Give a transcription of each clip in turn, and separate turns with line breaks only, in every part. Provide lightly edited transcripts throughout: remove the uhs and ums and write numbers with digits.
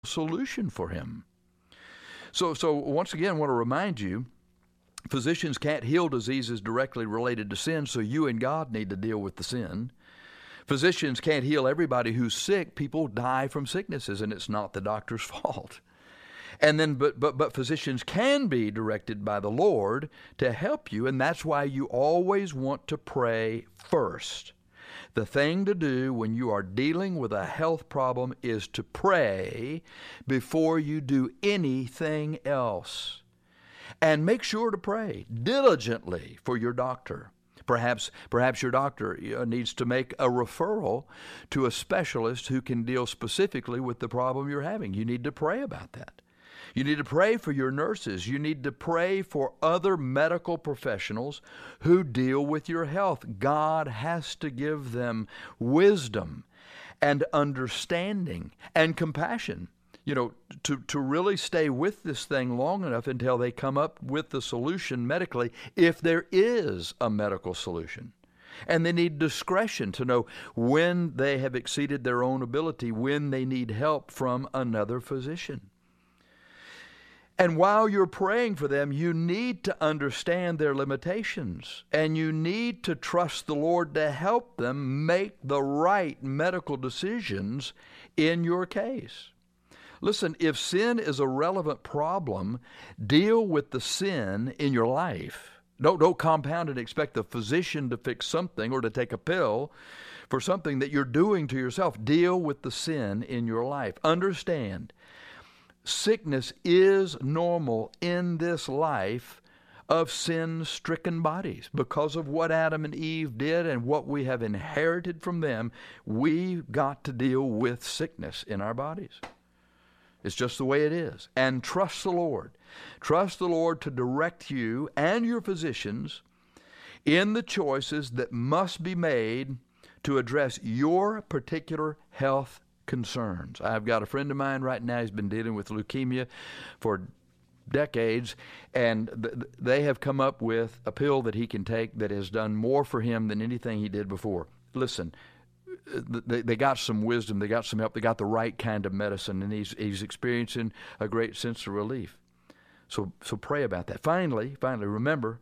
solution for him. So once again, I want to remind you, physicians can't heal diseases directly related to sin, so you and God need to deal with the sin. Physicians can't heal everybody who's sick. People die from sicknesses, and it's not the doctor's fault. And then, but physicians can be directed by the Lord to help you, and that's why you always want to pray first. The thing to do when you are dealing with a health problem is to pray before you do anything else. And make sure to pray diligently for your doctor. Perhaps your doctor needs to make a referral to a specialist who can deal specifically with the problem you're having. You need to pray about that. You need to pray for your nurses. You need to pray for other medical professionals who deal with your health. God has to give them wisdom and understanding and compassion, to really stay with this thing long enough until they come up with the solution medically, if there is a medical solution. And they need discretion to know when they have exceeded their own ability, when they need help from another physician. And while you're praying for them, you need to understand their limitations, and you need to trust the Lord to help them make the right medical decisions in your case. Listen, if sin is a relevant problem, deal with the sin in your life. Don't compound and expect the physician to fix something or to take a pill for something that you're doing to yourself. Deal with the sin in your life. Understand, sickness is normal in this life of sin-stricken bodies. Because of what Adam and Eve did and what we have inherited from them, we've got to deal with sickness in our bodies. It's just the way it is. And trust the Lord. Trust the Lord to direct you and your physicians in the choices that must be made to address your particular health concerns. I've got a friend of mine right now. He's been dealing with leukemia for decades, and they have come up with a pill that he can take that has done more for him than anything he did before. Listen, they got some wisdom, they got some help, they got the right kind of medicine, and he's experiencing a great sense of relief. So pray about that. Finally, remember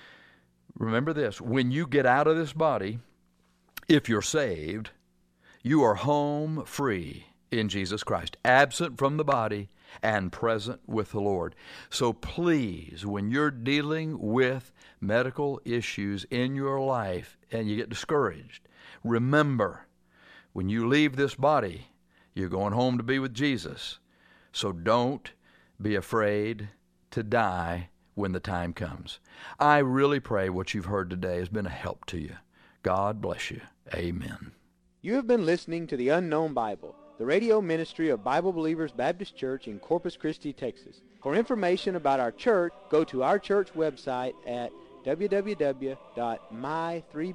this. When you get out of this body, if you're saved, you are home free in Jesus Christ, absent from the body and present with the Lord. So please, when you're dealing with medical issues in your life and you get discouraged, remember, when you leave this body, you're going home to be with Jesus. So don't be afraid to die when the time comes. I really pray what you've heard today has been a help to you. God bless you. Amen.
You have been listening to The Unknown Bible, the radio ministry of Bible Believers Baptist Church in Corpus Christi, Texas. For information about our church, go to our church website at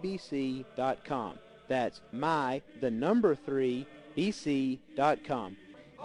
www.my3bc.com. That's my, the number 3, bc.com.